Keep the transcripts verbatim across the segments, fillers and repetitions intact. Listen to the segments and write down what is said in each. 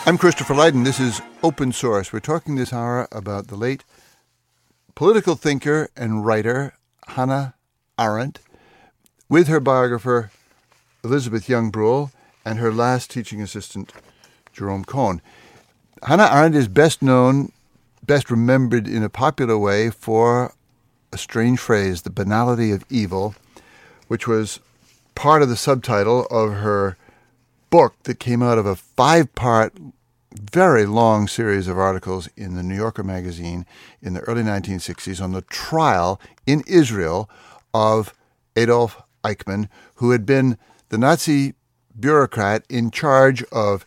I'm Christopher Lydon. This is Open Source. We're talking this hour about the late political thinker and writer Hannah Arendt with her biographer Elizabeth Young Bruhl and her last teaching assistant Jerome Cohen. Hannah Arendt is best known, best remembered in a popular way for a strange phrase, the banality of evil, which was part of the subtitle of her book that came out of a five-part, very long series of articles in the New Yorker magazine in the early nineteen sixties on the trial in Israel of Adolf Eichmann, who had been the Nazi bureaucrat in charge of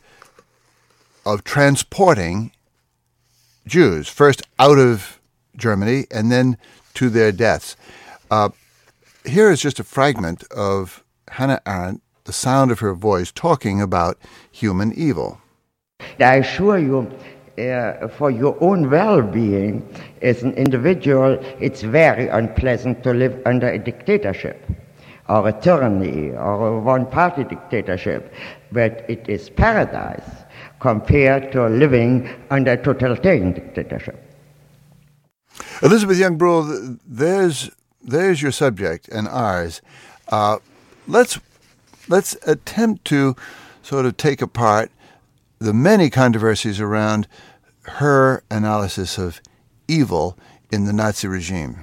of transporting Jews, first out of Germany and then to their deaths. Uh, here is just a fragment of Hannah Arendt, the sound of her voice, talking about human evil. I assure you, uh, for your own well-being as an individual, it's very unpleasant to live under a dictatorship or a tyranny or a one-party dictatorship, but it is paradise compared to living under a totalitarian dictatorship. Elizabeth Young Bruhl, there's there's your subject and ours. Uh, let's let's attempt to sort of take apart the many controversies around her analysis of evil in the Nazi regime.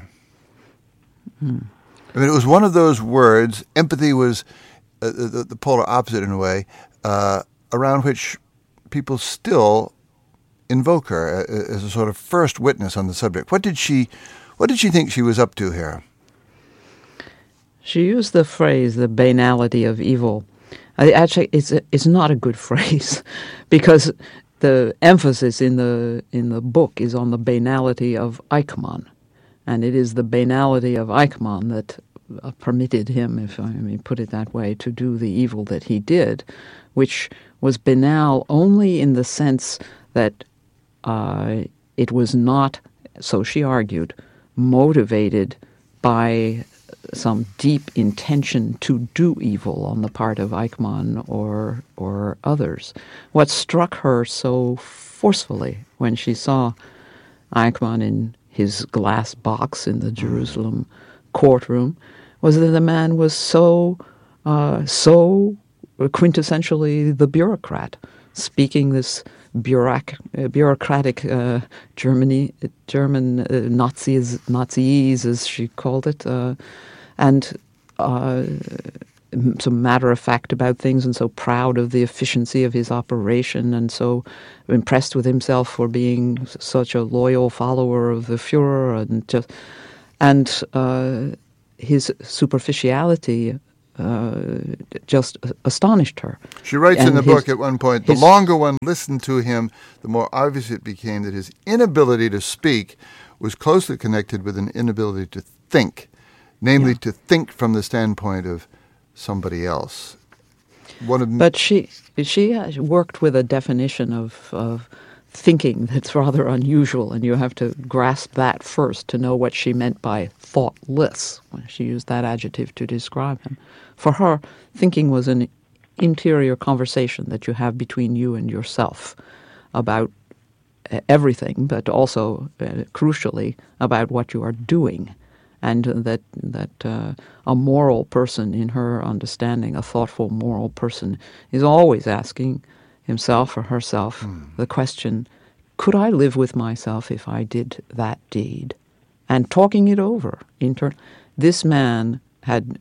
Hmm. I mean, it was one of those words. Empathy was uh, the, the polar opposite in a way, uh, around which people still invoke her as a sort of first witness on the subject. What did she, what did she think she was up to here? She used the phrase, the banality of evil. I, actually, it's a, it's not a good phrase, because the emphasis in the in the book is on the banality of Eichmann, and it is the banality of Eichmann that uh, permitted him, if I may put it that way, to do the evil that he did, which was banal only in the sense that uh, it was not, so she argued, motivated by some deep intention to do evil on the part of Eichmann or or others. What struck her so forcefully when she saw Eichmann in his glass box in the Jerusalem courtroom was that the man was so uh, so quintessentially the bureaucrat, speaking this bureauc- uh, bureaucratic uh, Germany, German uh, Nazis, Nazis as she called it, uh, and uh, so matter-of-fact about things, and so proud of the efficiency of his operation, and so impressed with himself for being such a loyal follower of the Führer, and just and uh, his superficiality uh, just astonished her. She writes and in the his, book at one point, the longer one listened to him, the more obvious it became that his inability to speak was closely connected with an inability to think. Namely, yeah. to think from the standpoint of somebody else. One of but she she worked with a definition of, of thinking that's rather unusual, and you have to grasp that first to know what she meant by thoughtless, when she used that adjective to describe him. For her, thinking was an interior conversation that you have between you and yourself about everything, but also, uh, crucially, about what you are doing. And that that uh, a moral person, in her understanding, a thoughtful moral person, is always asking himself or herself mm. the question, could I live with myself if I did that deed? And talking it over. Inter- this man had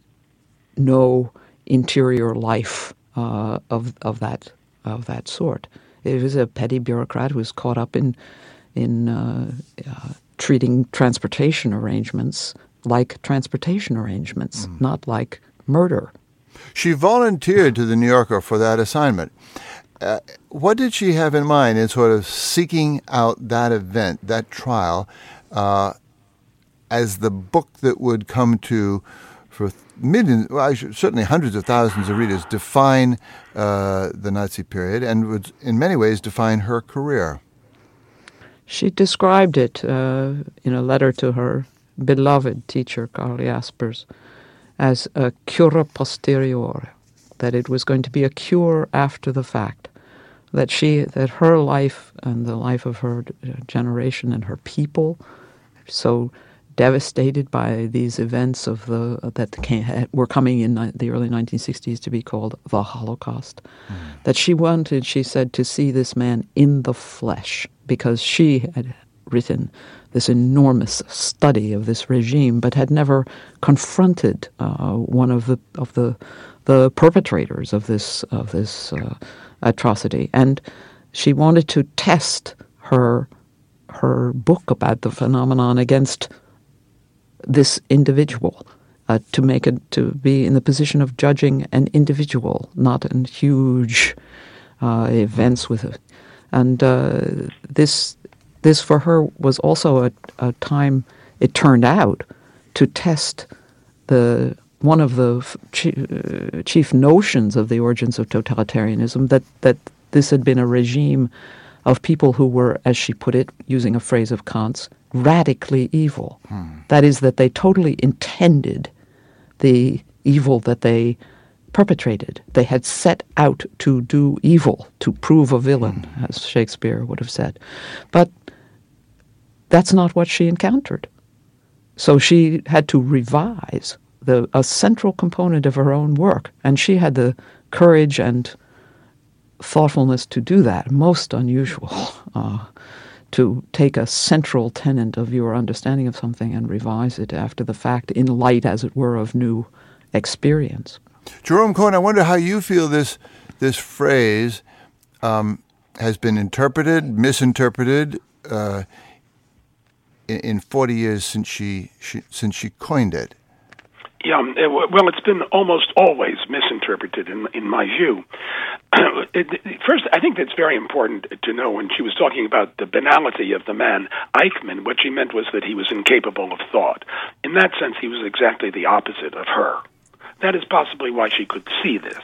no interior life uh, of of that of that sort. It was a petty bureaucrat who was caught up in in uh, uh, treating transportation arrangements like transportation arrangements, mm. not like murder. She volunteered to the New Yorker for that assignment. Uh, what did she have in mind in sort of seeking out that event, that trial, uh, as the book that would come to, for millions, well, certainly hundreds of thousands of readers, define uh, the Nazi period and would, in many ways, define her career? She described it uh, in a letter to her beloved teacher, Karl Jaspers, as a cura posterior, that it was going to be a cure after the fact that she that her life and the life of her generation and her people, so devastated by these events of the that came, were coming in the early nineteen sixties to be called the Holocaust, mm. that she wanted, she said, to see this man in the flesh, because she had written this enormous study of this regime, but had never confronted uh, one of the of the the perpetrators of this of this uh, atrocity, and she wanted to test her her book about the phenomenon against this individual, uh, to make it to be in the position of judging an individual, not in huge uh, events with it. And uh, this this for her was also a, a time, it turned out, to test the one of the chief, uh, chief notions of the origins of totalitarianism, that that this had been a regime of people who were, as she put it, using a phrase of Kant's, radically evil. Hmm. That is, that they totally intended the evil that they perpetrated. They had set out to do evil, to prove a villain, hmm. as Shakespeare would have said. But that's not what she encountered. So she had to revise the a central component of her own work, and she had the courage and thoughtfulness to do that, most unusual, uh, to take a central tenet of your understanding of something and revise it after the fact, in light, as it were, of new experience. Jerome Cohen, I wonder how you feel this this phrase um, has been interpreted, misinterpreted uh, in, in forty years since she, she since she coined it. Yeah, well, it's been almost always misinterpreted, in in my view. First, I think that's very important to know. When she was talking about the banality of the man Eichmann, what she meant was that he was incapable of thought. In that sense, he was exactly the opposite of her. That is possibly why she could see this,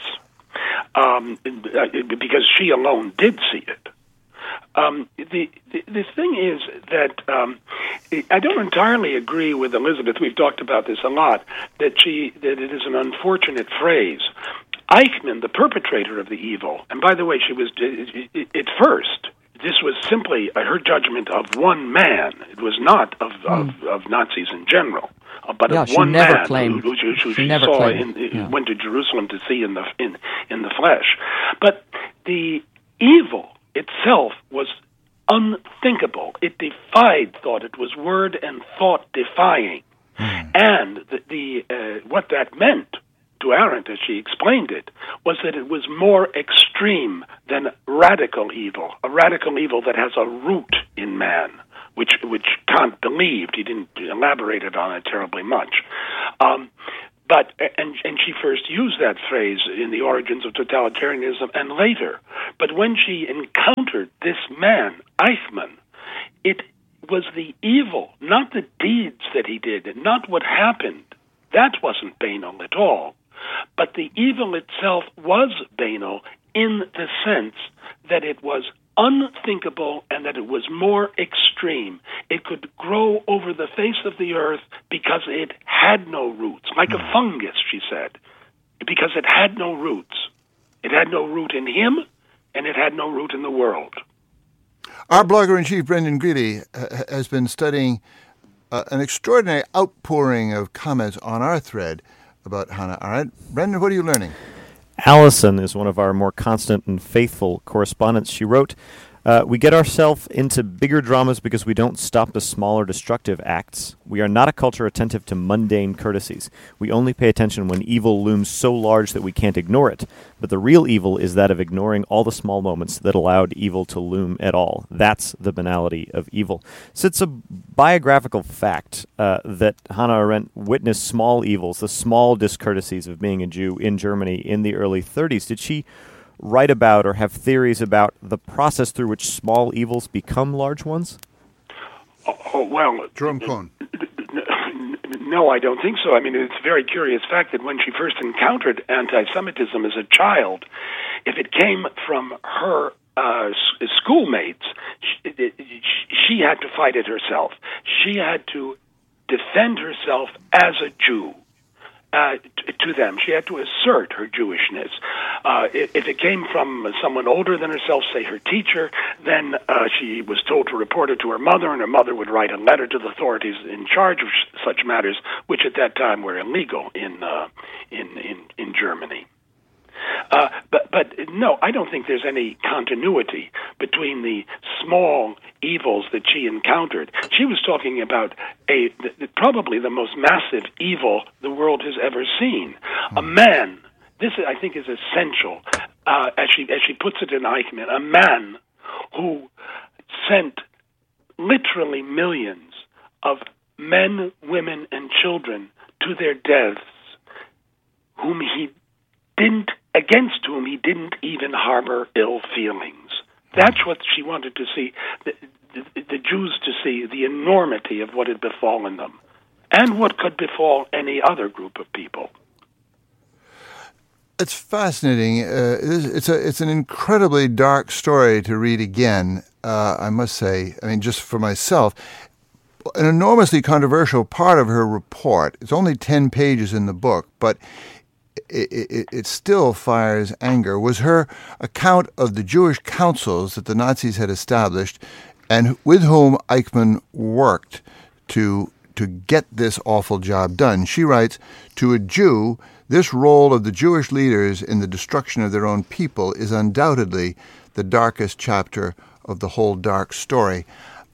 um, because she alone did see it. Um, the, the the thing is that um, I don't entirely agree with Elizabeth. We've talked about this a lot. That she that it is an unfortunate phrase. Eichmann, the perpetrator of the evil, and by the way, she was at first. This was simply her judgment of one man. It was not of mm. of, of Nazis in general, but yeah, of one never man claimed. who, who, who she, she never saw claimed. in, yeah. went to Jerusalem to see in the in in the flesh. But the evil itself was unthinkable. It defied thought. It was word and thought defying. Mm. And the, the uh, what that meant to Arendt, as she explained it, was that it was more extreme than radical evil, a radical evil that has a root in man, which which Kant believed. He didn't elaborate on it terribly much. Um, But and and she first used that phrase in The Origins of Totalitarianism and later. But when she encountered this man, Eichmann, it was the evil, not the deeds that he did, and not what happened. That wasn't banal at all. But the evil itself was banal in the sense that it was unthinkable and that it was more extreme. It could grow over the face of the earth because it had no roots, like a fungus, she said, because it had no roots. It had no root in him, and it had no root in the world. Our blogger-in-chief, Brendan Greeley, has been studying uh, an extraordinary outpouring of comments on our thread about Hannah Arendt. Brendan, what are you learning? Allison is one of our more constant and faithful correspondents. She wrote, uh, we get ourselves into bigger dramas because we don't stop the smaller destructive acts. We are not a culture attentive to mundane courtesies. We only pay attention when evil looms so large that we can't ignore it. But the real evil is that of ignoring all the small moments that allowed evil to loom at all. That's the banality of evil. So it's a biographical fact uh, that Hannah Arendt witnessed small evils, the small discourtesies of being a Jew in Germany in the early thirties. Did she write about or have theories about the process through which small evils become large ones? Oh, oh well, Jerome Cohen. No, I don't think so. I mean, it's a very curious fact that when she first encountered anti-Semitism as a child, if it came from her uh, schoolmates, she, she had to fight it herself. She had to defend herself as a Jew. uh, t- to them. She had to assert her Jewishness. Uh, if, if it came from someone older than herself, say her teacher, then uh, she was told to report it to her mother, and her mother would write a letter to the authorities in charge of sh- such matters, which at that time were illegal in uh, in, in in Germany. Uh, but, but no, I don't think there's any continuity between the small evils that she encountered. She was talking about a probably the most massive evil the world has ever seen. A man, this I think is essential, uh, as she as she puts it in Eichmann, a man who sent literally millions of men, women, and children to their deaths, whom he didn't, against whom he didn't even harbor ill feelings. That's what she wanted to see, the, the, the Jews to see, the enormity of what had befallen them, and what could befall any other group of people. It's fascinating. Uh, it's a it's an incredibly dark story to read again, uh, I must say. I mean, just for myself. An enormously controversial part of her report, it's only ten pages in the book, but It, it, it still fires anger, was her account of the Jewish councils that the Nazis had established and with whom Eichmann worked to to get this awful job done. She writes, "To a Jew, this role of the Jewish leaders in the destruction of their own people is undoubtedly the darkest chapter of the whole dark story."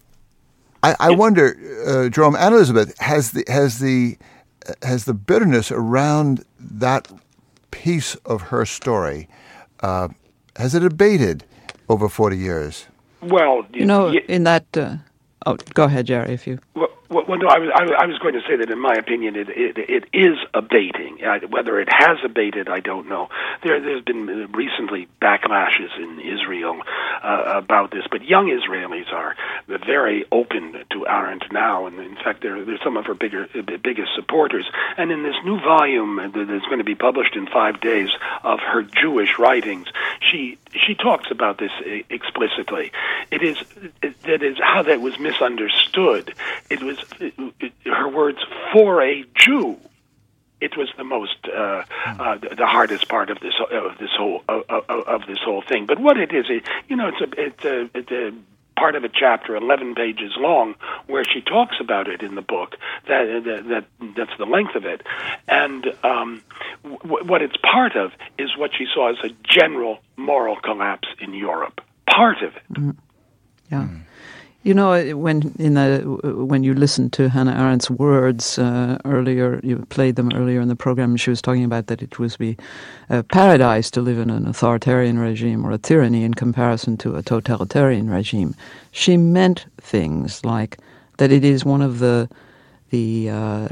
I, I wonder, uh, Jerome and Elizabeth, has the has the has the bitterness around that piece of her story, uh, has it abated over forty years? Well, you know, y- in that. Uh, oh, go ahead, Jerry. If you. Well, well no, I was I was going to say that in my opinion, it it, it is abating. Uh, whether it has abated, I don't know. There there's been recently backlashes in Israel uh, about this, but young Israelis are very open to Arendt now, and in fact, they're they're some of her bigger biggest supporters. And in this new volume that's going to be published in five days of her Jewish writings, she she talks about this explicitly. It is that is how that was misunderstood. It was it, it, her words, for a Jew. It was the most, uh, uh, the hardest part of this of this whole of, of this whole thing. But what it is, it, you know, it's a it's a, it's a part of a chapter, eleven pages long, where she talks about it in the book. That that, that that's the length of it, and um, w- what it's part of is what she saw as a general moral collapse in Europe. Part of it. Mm. Yeah. Mm. You know, when in the when you listened to Hannah Arendt's words uh, earlier, you played them earlier in the program. She was talking about that it was be a paradise to live in an authoritarian regime or a tyranny in comparison to a totalitarian regime. She meant things like that. It is one of the the uh,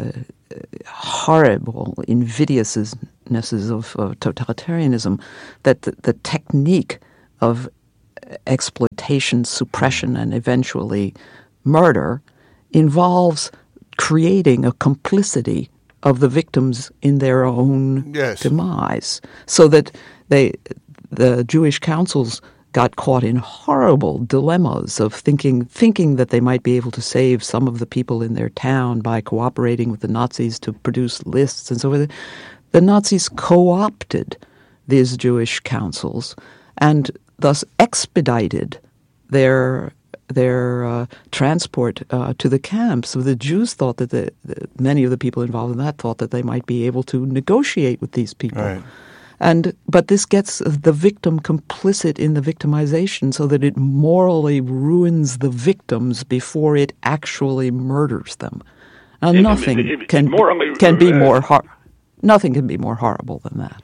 horrible invidiousnesses of, of totalitarianism that the, the technique of exploitation, suppression, and eventually murder involves creating a complicity of the victims in their own yes. demise, so that they, the Jewish councils got caught in horrible dilemmas of thinking thinking that they might be able to save some of the people in their town by cooperating with the Nazis to produce lists and so forth. The Nazis co-opted these Jewish councils and thus expedited their their uh, transport uh, to the camps. So the Jews thought that the, the many of the people involved in that thought that they might be able to negotiate with these people. Right. And but this gets the victim complicit in the victimization, so that it morally ruins the victims before it actually murders them. Now, it, nothing it, it, can morally, can be uh, more hor- nothing can be more horrible than that.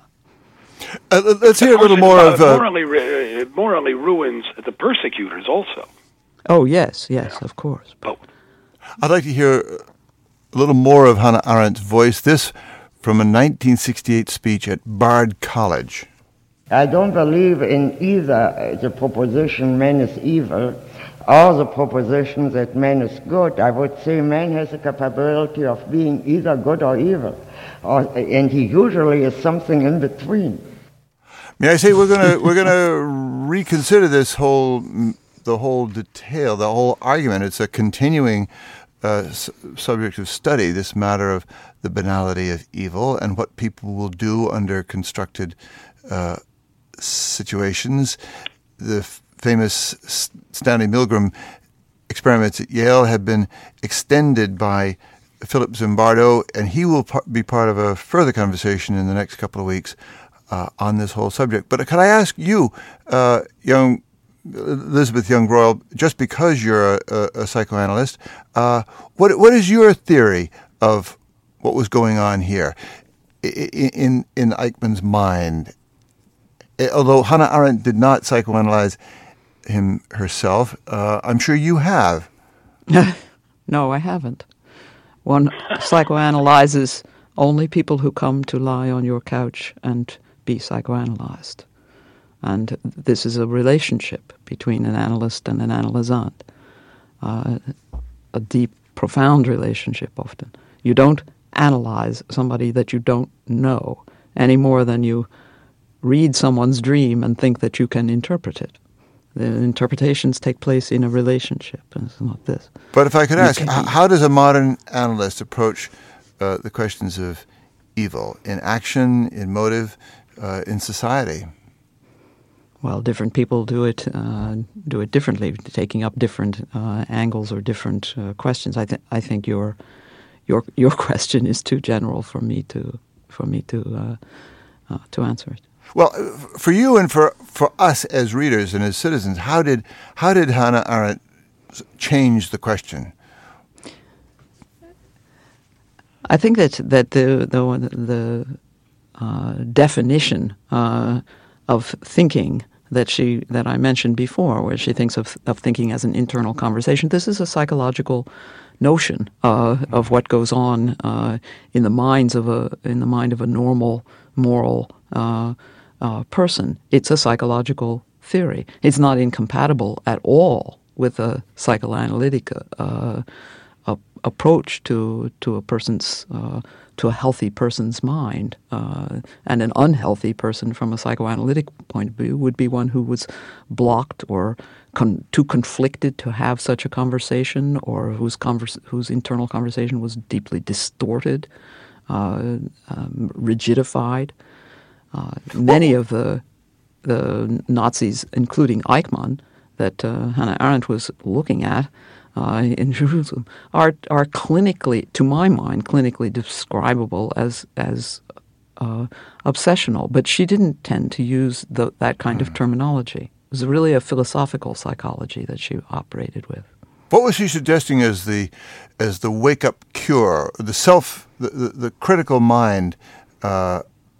Uh, let's hear a little more of... Uh, morally, uh, morally ruins the persecutors also. Oh, yes, yes, yeah. Of course. But, I'd like to hear a little more of Hannah Arendt's voice. This from a nineteen sixty-eight speech at Bard College. I don't believe in either the proposition man is evil or the proposition that man is good. I would say man has the capability of being either good or evil, or, and he usually is something in between. May I say we're gonna we're gonna reconsider this whole the whole detail, the whole argument. It's a continuing uh, s- subject of study, this matter of the banality of evil and what people will do under constructed uh, situations. The f- famous S- Stanley Milgram experiments at Yale have been extended by Philip Zimbardo, and he will par- be part of a further conversation in the next couple of weeks uh, on this whole subject. But could I ask you, uh, young Elizabeth Young-Royal, just because you're a, a, a psychoanalyst, uh, what what is your theory of what was going on here in in, in Eichmann's mind? Although Hannah Arendt did not psychoanalyze him herself, uh, I'm sure you have. No, I haven't. One psychoanalyzes only people who come to lie on your couch and be psychoanalyzed. And this is a relationship between an analyst and an analysand, uh, a deep, profound relationship often. You don't analyze somebody that you don't know any more than you read someone's dream and think that you can interpret it. The interpretations take place in a relationship, and it's not this. But if I could You ask, can- h- how does a modern analyst approach uh, the questions of evil in action, in motive, uh, in society? Well, different people do it uh, do it differently, taking up different uh, angles or different uh, questions. I think I think your your your question is too general for me to for me to uh, uh, to answer it. Well, uh, for you and for, for us as readers and as citizens, how did how did Hannah Arendt s- change the question? I think that that the the the uh, definition uh, of thinking that she that I mentioned before, where she thinks of of thinking as an internal conversation. This is a psychological notion uh, of what goes on uh, in the minds of a in the mind of a normal moral uh, uh, person. It's a psychological theory. It's not incompatible at all with a psychoanalytic uh, a, approach to to a person's uh, to a healthy person's mind, uh, and an unhealthy person from a psychoanalytic point of view would be one who was blocked or con- too conflicted to have such a conversation, or whose converse- whose internal conversation was deeply distorted, uh, um, rigidified. Uh, many of the the Nazis, including Eichmann, that uh, Hannah Arendt was looking at uh, in Jerusalem, are are clinically, to my mind, clinically describable as as uh, obsessional. But she didn't tend to use the, that kind of terminology. It was really a philosophical psychology that she operated with. What was she suggesting as the as the wake up cure, the self, the the, the critical mind uh,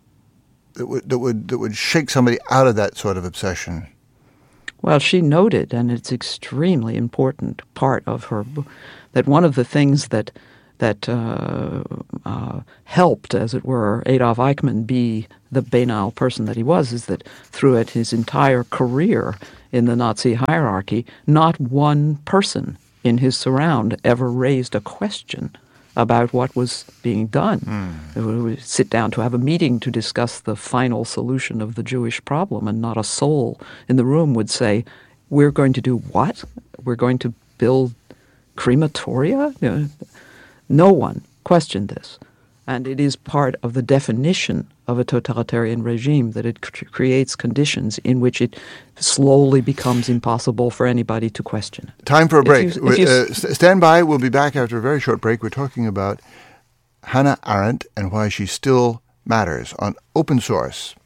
that would that would that would shake somebody out of that sort of obsession? Well, she noted, and it's extremely important part of her book, that one of the things that that uh, uh, helped, as it were, Adolf Eichmann be the banal person that he was, is that throughout his entire career in the Nazi hierarchy, not one person in his surround ever raised a question about what was being done. Mm. We would sit down to have a meeting to discuss the final solution of the Jewish problem, and not a soul in the room would say, "We're going to do what? We're going to build crematoria?" You know, no one questioned this. And it is part of the definition of a totalitarian regime that it cr- creates conditions in which it slowly becomes impossible for anybody to question it. Time for a break. If you, if you, uh, stand by. We'll be back after a very short break. We're talking about Hannah Arendt and why she still matters on Open Source.